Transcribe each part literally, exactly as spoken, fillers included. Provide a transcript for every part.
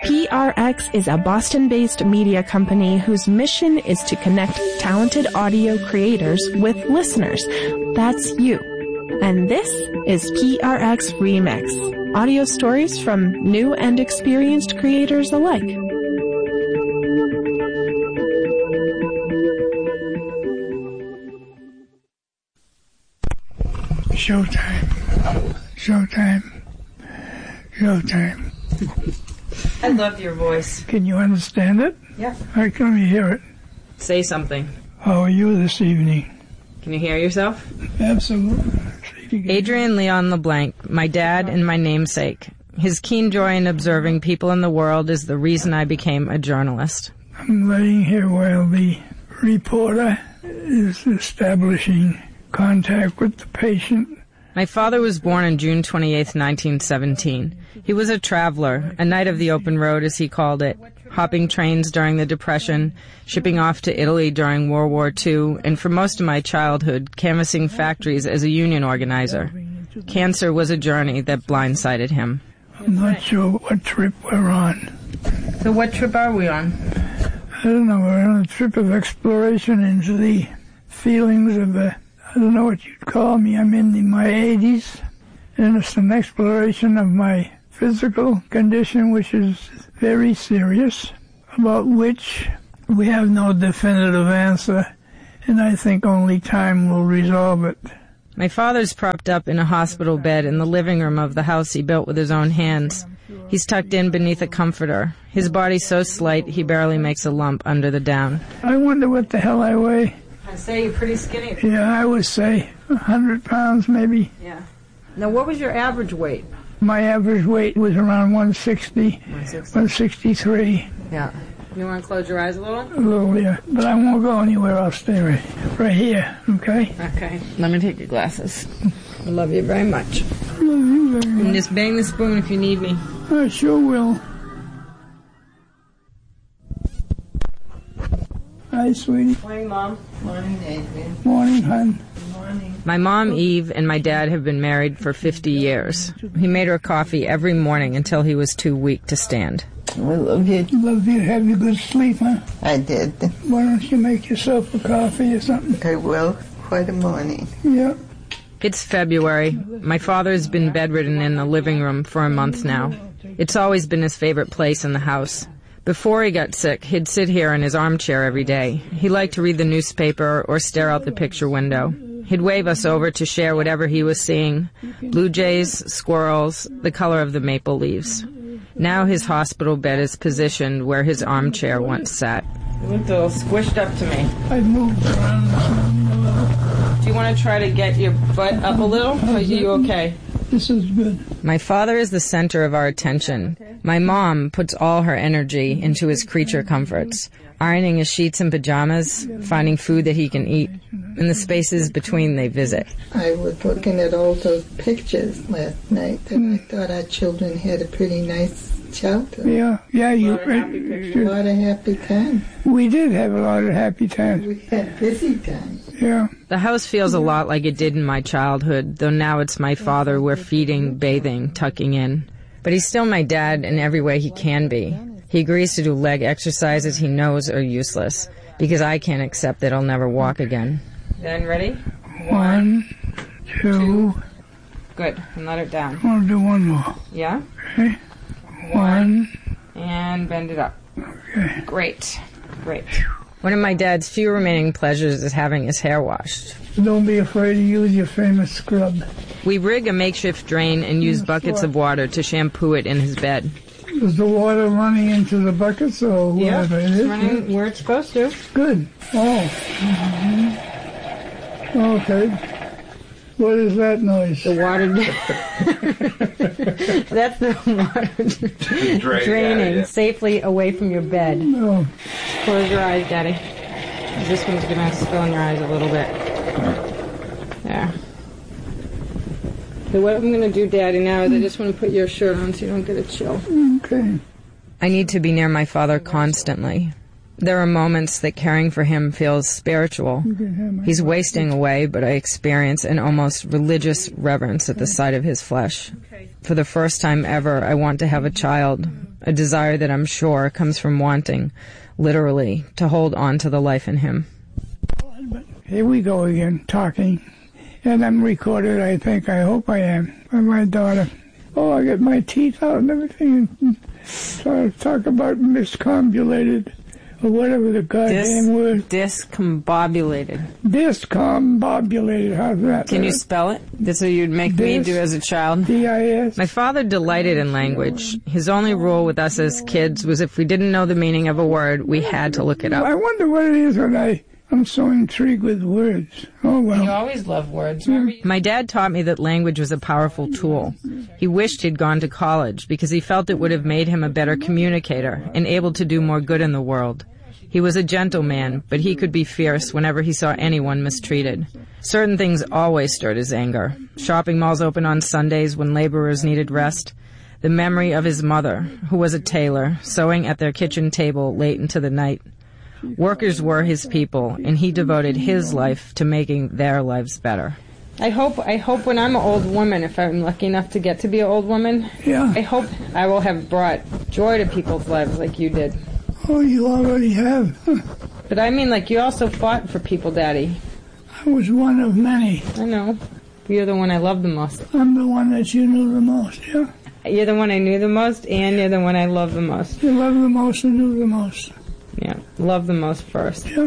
P R X is a Boston-based media company whose mission is to connect talented audio creators with listeners. That's you. And this is P R X Remix, audio stories from new and experienced creators alike. Showtime. Showtime. Showtime. I love your voice. Can you understand it? Yeah. All right, let me hear it. Say something. How are you this evening? Can you hear yourself? Absolutely. Adrian Leon LeBlanc, my dad and my namesake. His keen joy in observing people in the world is the reason I became a journalist. I'm laying here while the reporter is establishing contact with the patient. My father was born on June twenty-eighth, nineteen seventeen. He was a traveler, a knight of the open road, as he called it, hopping trains during the Depression, shipping off to Italy during World War Two, and for most of my childhood, canvassing factories as a union organizer. Cancer was a journey that blindsided him. I'm not sure what trip we're on. So what trip are we on? I don't know. We're on a trip of exploration into the feelings of the, I don't know what you'd call me. I'm in the, my eighties, and it's an exploration of my physical condition, which is very serious, about which we have no definitive answer, and I think only time will resolve it. My father's propped up in a hospital bed in the living room of the house he built with his own hands. He's tucked in beneath a comforter. His body's so slight he barely makes a lump under the down. I wonder what the hell I weigh. I say you're pretty skinny. Yeah, I would say a hundred pounds maybe. Yeah. Now, what was your average weight? My average weight was around one sixty, one sixty-three. Yeah. You want to close your eyes a little? A little, yeah. But I won't go anywhere. I'll stay right, right here, okay? Okay. Let me take your glasses. I love you very much. I love you very much. And just bang the spoon if you need me. I sure will. Hi, sweetie. Morning, Mom. Morning, Adrian. Morning, hon. Morning. My mom, Eve, and my dad have been married for fifty years. He made her coffee every morning until he was too weak to stand. I love you. Love you. Have you good sleep, huh? I did. Why don't you make yourself a coffee or something? I will. Quite a morning. Yeah. It's February. My father's been bedridden in the living room for a month now. It's always been his favorite place in the house. Before he got sick, he'd sit here in his armchair every day. He liked to read the newspaper or stare out the picture window. He'd wave us over to share whatever he was seeing. Blue jays, squirrels, the color of the maple leaves. Now his hospital bed is positioned where his armchair once sat. You looked a little squished up to me. I moved around this morning a little. Do you want to try to get your butt up a little? Or are you okay? This is good. My father is the center of our attention. My mom puts all her energy into his creature comforts, ironing his sheets and pajamas, finding food that he can eat, and the spaces between they visit. I was looking at all those pictures last night, and I thought our children had a pretty nice childhood. Yeah, yeah, you. A lot of happy times. We did have a lot of happy times. We had busy times. Yeah. The house feels a lot like it did in my childhood, though now it's my father we're feeding, bathing, tucking in. But he's still my dad in every way he can be. He agrees to do leg exercises he knows are useless, because I can't accept that I'll never walk again. Then ready? One, two. Good. And let it down. I'll do one more. Yeah? Okay. One. And bend it up. Okay. Great. Great. One of my dad's few remaining pleasures is having his hair washed. Don't be afraid to use your famous scrub. We rig a makeshift drain and use buckets of water to shampoo it in his bed. Is the water running into the buckets or whatever it is? It's running where it's supposed to. Good. Oh. Mm-hmm. Okay. What is that noise? The water. That's the water Drain, draining yeah, yeah. safely away from your bed. No. Close your eyes, Daddy. This one's going to spill in your eyes a little bit. There. So what I'm going to do, Daddy, now is I just want to put your shirt on so you don't get a chill. Okay. I need to be near my father constantly. There are moments that caring for him feels spiritual. He's wasting away, but I experience an almost religious reverence at the sight of his flesh. For the first time ever, I want to have a child, a desire that I'm sure comes from wanting, literally, to hold on to the life in him. Here we go again, talking. And I'm recorded, I think, I hope I am, by my daughter. Oh, I get my teeth out and everything, and so talk about miscombobulated, or whatever the goddamn Dis- word. Discombobulated. Discombobulated, how's that? Can you spell it? That's what you'd make Dis- me do as a child? D I S My father delighted in language. His only rule with us as kids was if we didn't know the meaning of a word, we had to look it up. I wonder what it is when I... I'm so intrigued with words. Oh, well. You always love words. Mm. My dad taught me that language was a powerful tool. He wished he'd gone to college because he felt it would have made him a better communicator and able to do more good in the world. He was a gentleman, but he could be fierce whenever he saw anyone mistreated. Certain things always stirred his anger. Shopping malls open on Sundays when laborers needed rest. The memory of his mother, who was a tailor, sewing at their kitchen table late into the night. Workers were his people, and he devoted his life to making their lives better. I hope I hope when I'm an old woman, if I'm lucky enough to get to be an old woman, yeah. I hope I will have brought joy to people's lives like you did. Oh, you already have. Huh. But I mean, like, you also fought for people, Daddy. I was one of many. I know. You're the one I love the most. I'm the one that you knew the most, yeah? You're the one I knew the most, and you're the one I love the most. You love the most and knew the most. Yeah, love the most first. Yeah.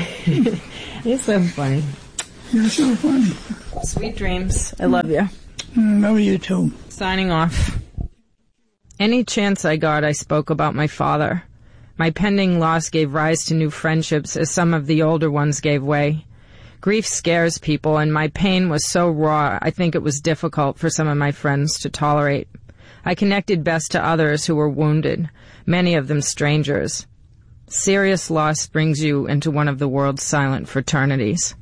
You're so funny. You're so funny. Sweet dreams. I love you. I love you too. Signing off. Any chance I got, I spoke about my father. My pending loss gave rise to new friendships as some of the older ones gave way. Grief scares people, and my pain was so raw, I think it was difficult for some of my friends to tolerate. I connected best to others who were wounded, many of them strangers. Serious loss brings you into one of the world's silent fraternities.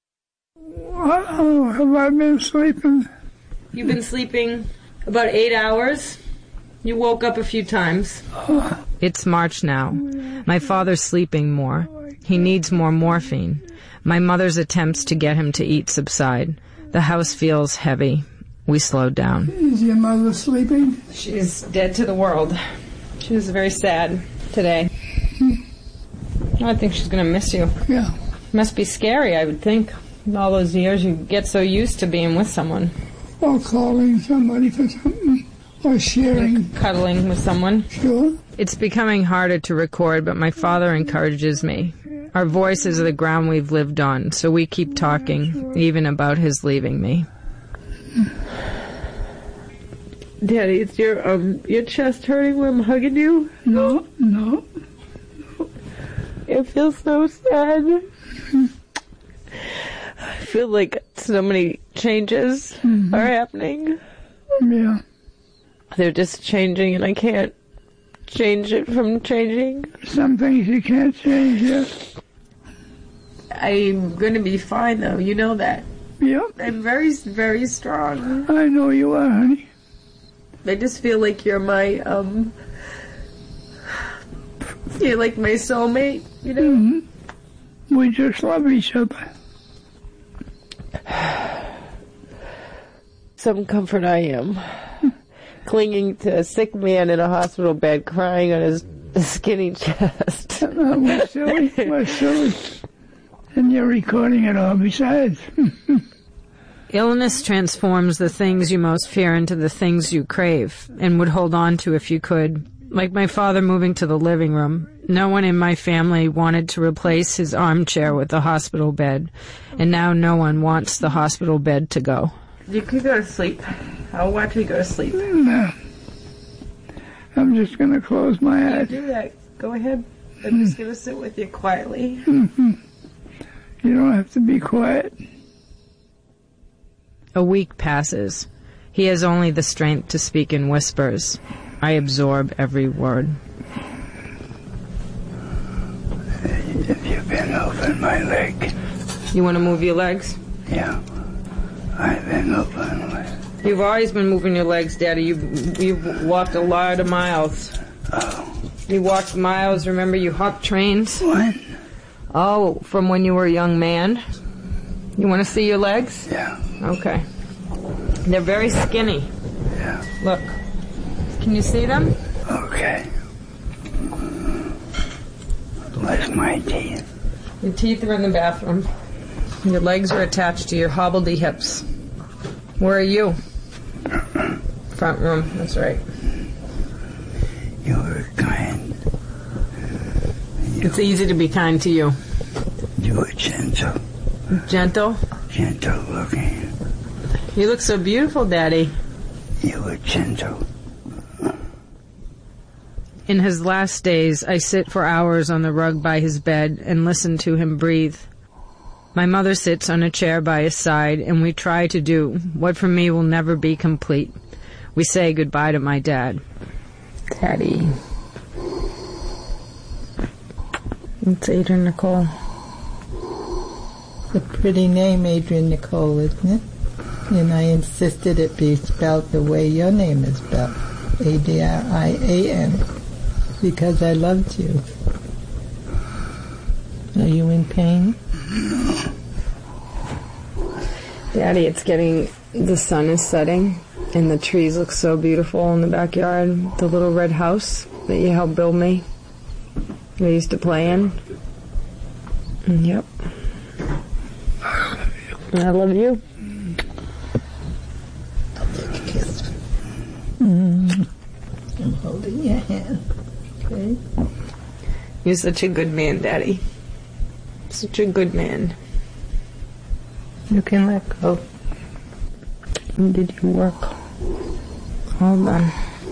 Uh-oh, have I been sleeping? You've been sleeping about eight hours. You woke up a few times. It's March now. My father's sleeping more. He needs more morphine. My mother's attempts to get him to eat subside. The house feels heavy. We slowed down. Is your mother sleeping? She's dead to the world. She was very sad today. I think she's going to miss you. Yeah. Must be scary, I would think. In all those years, you get so used to being with someone. Or calling somebody for something. Or sharing. Like cuddling with someone. Sure. It's becoming harder to record, but my father encourages me. Our voices are the ground we've lived on, so we keep talking, even about his leaving me. Daddy, is your um your chest hurting when I'm hugging you? No, no. It feels so sad. I feel like so many changes mm-hmm. are happening. Yeah. They're just changing, and I can't change it from changing. Some things you can't change yet. I'm going to be fine, though. You know that. Yep. I'm very, very strong. I know you are, honey. I just feel like you're my, um... You're like my soulmate, you know? Mm-hmm. We just love each other. Some comfort I am. Clinging to a sick man in a hospital bed, crying on his skinny chest. uh, we're silly. We're silly. And you're recording it all besides. Illness transforms the things you most fear into the things you crave and would hold on to if you could. Like my father moving to the living room. No one in my family wanted to replace his armchair with a hospital bed, and now no one wants the hospital bed to go. You could go to sleep. I'll watch you go to sleep. No. I'm just going to close my eyes. Do that. Go ahead. I'm just going to sit with you quietly. Mm-hmm. You don't have to be quiet. A week passes. He has only the strength to speak in whispers. I absorb every word. If you bend over my leg. You want to move your legs? Yeah. I bend over my leg. You've always been moving your legs, Daddy. You've, you've walked a lot of miles. Oh. You walked miles. Remember, you hopped trains? What? Oh, from when you were a young man? You want to see your legs? Yeah. Okay. They're very skinny. Yeah. Look. Can you see them? Okay. Where's my teeth? Your teeth are in the bathroom. Your legs are attached to your hobbledy hips. Where are you? Front room, that's right. You were kind. You, it's easy to be kind to you. You were gentle. Gentle? Gentle looking. You look so beautiful, Daddy. You were gentle. In his last days, I sit for hours on the rug by his bed and listen to him breathe. My mother sits on a chair by his side, and we try to do what for me will never be complete. We say goodbye to my dad. Daddy. It's Adrian Nicole. It's a pretty name, Adrian Nicole, isn't it? And I insisted it be spelled the way your name is spelled, A D R I A N, because I loved you. Are you in pain? Daddy, it's getting, the sun is setting, and the trees look so beautiful in the backyard. The little red house that you helped build me, that I used to play in. And yep. I love you. I'll take a kiss. Mm. I'm holding your hand. Okay? You're such a good man, Daddy. Such a good man. You can let go. Did you work? All done.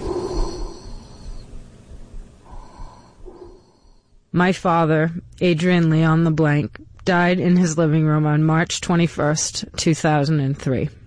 My father, Adrian Leon LeBlanc, died in his living room on March twenty-first, two thousand three.